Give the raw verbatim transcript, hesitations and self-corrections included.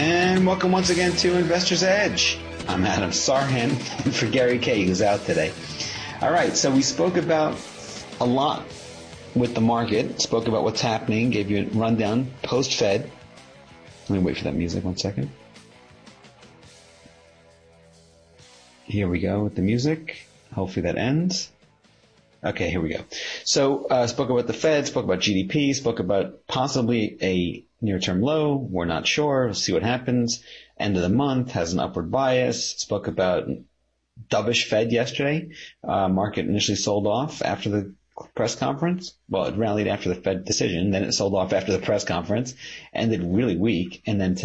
And welcome once again to Investor's Edge. I'm Adam Sarhan for Gary Kay, who's out today. All right, so we spoke about a lot with the market, spoke about what's happening, gave you a rundown post-Fed. Let me wait for that music one second. Here we go with the music. Hopefully that ends. Okay, here we go. So, uh, spoke about the Fed, spoke about G D P, spoke about possibly a near-term low. We're not sure. We'll see what happens. End of the month has an upward bias. Spoke about dovish Fed yesterday. Uh, market initially sold off after the press conference. Well, it rallied after the Fed decision. Then it sold off after the press conference. Ended really weak. And then